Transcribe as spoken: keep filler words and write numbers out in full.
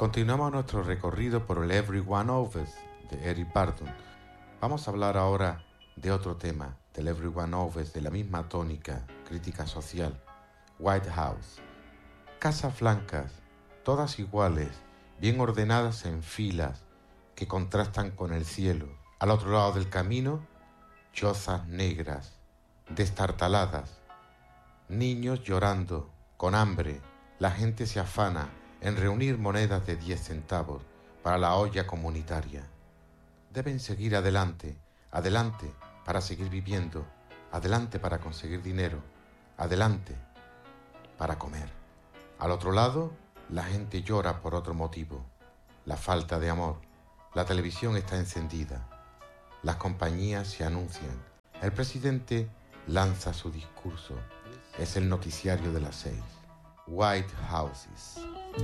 Continuamos nuestro recorrido por el Every One of Us de Eric Burdon. Vamos a hablar ahora de otro tema del Every One of Us, de la misma tónica, crítica social. White House. Casas blancas, todas iguales, bien ordenadas en filas que contrastan con el cielo. Al otro lado del camino, chozas negras, destartaladas, niños llorando, con hambre. La gente se afana en reunir monedas de diez centavos para la olla comunitaria. Deben seguir adelante, adelante para seguir viviendo, adelante para conseguir dinero, adelante para comer. Al otro lado, la gente llora por otro motivo, la falta de amor. La televisión está encendida, las compañías se anuncian, el presidente lanza su discurso, es el noticiario de las seis. White Houses.